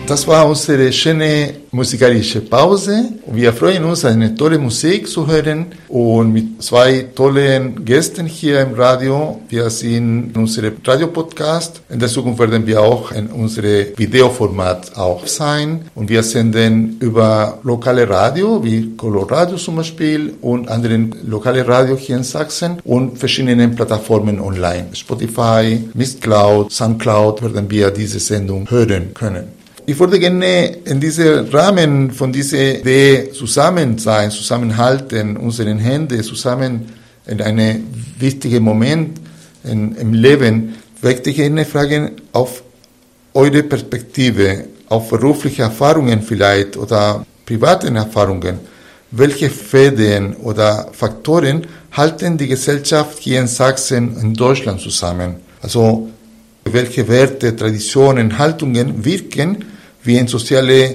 Das war unsere schöne musikalische Pause. Wir freuen uns, eine tolle Musik zu hören und mit zwei tollen Gästen hier im Radio. Wir sind in unserem Radio-Podcast. In der Zukunft werden wir auch in unserem Videoformat auch sein. Und wir senden über lokale Radio, wie Coloradio zum Beispiel, und anderen lokale Radio hier in Sachsen und verschiedenen Plattformen online. Spotify, Mistcloud, Soundcloud werden wir diese Sendung hören können. Ich würde gerne in diesem Rahmen von dieser Idee zusammenhalten, unsere Hände zusammen in einem wichtigen Moment im Leben, möchte ich gerne fragen, auf eure Perspektive, auf berufliche Erfahrungen vielleicht oder privaten Erfahrungen, welche Fäden oder Faktoren halten die Gesellschaft hier in Sachsen, in Deutschland zusammen? Also, welche Werte, Traditionen, Haltungen wirken wie ein sozialer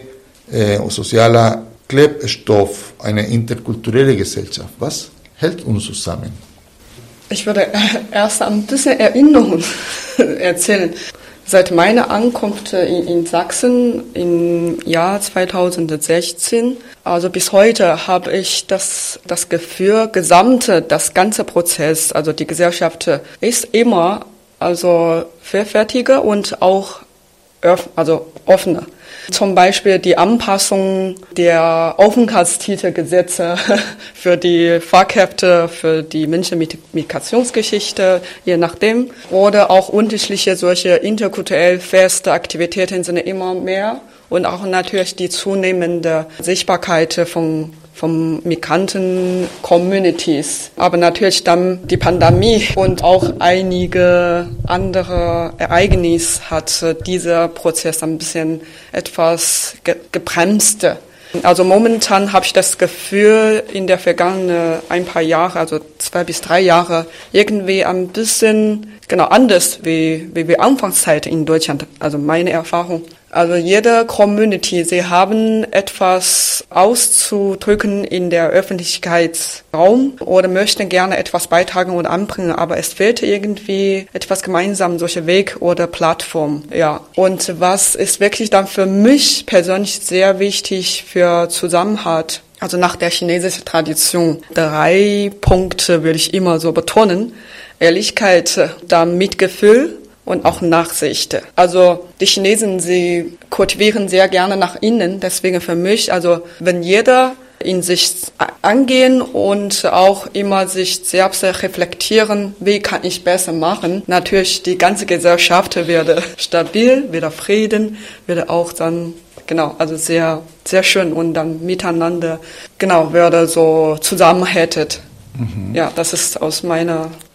Klebstoff, eine interkulturelle Gesellschaft. Was hält uns zusammen? Ich würde erst ein bisschen Erinnerungen erzählen. Seit meiner Ankunft in Sachsen im Jahr 2016, also bis heute, habe ich das Gefühl, das ganze Prozess, also die Gesellschaft ist immer vielfältiger und auch offener. Zum Beispiel die Anpassung der Aufenthaltstitelgesetze für die Fachkräfte, für die Menschen mit Migrationsgeschichte, je nachdem. Oder auch unterschiedliche solche interkulturell feste Aktivitäten sind immer mehr. Und auch natürlich die zunehmende Sichtbarkeit von Migranten-Communities. Aber natürlich dann die Pandemie und auch einige andere Ereignisse hat dieser Prozess ein bisschen etwas gebremst. Also momentan habe ich das Gefühl, in der vergangenen ein paar Jahre, also 2 bis 3 Jahre, irgendwie ein bisschen anders wie Anfangszeit in Deutschland, also meine Erfahrung. Also jede Community, sie haben etwas auszudrücken in der Öffentlichkeitsraum oder möchten gerne etwas beitragen oder anbringen, aber es fehlt irgendwie etwas gemeinsam, solche Weg oder Plattform, ja. Und was ist wirklich dann für mich persönlich sehr wichtig für Zusammenhalt? Also nach der chinesischen Tradition 3 Punkte würde ich immer so betonen. Ehrlichkeit, dann Mitgefühl und auch Nachsicht. Also die Chinesen, sie kultivieren sehr gerne nach innen. Deswegen für mich, also wenn jeder in sich angehen und auch immer sich selbst reflektieren, wie kann ich besser machen. Natürlich die ganze Gesellschaft wird stabil, wieder Frieden, wird auch dann also sehr, sehr schön und dann miteinander, würde so zusammenhält. Ja, das ist aus meiner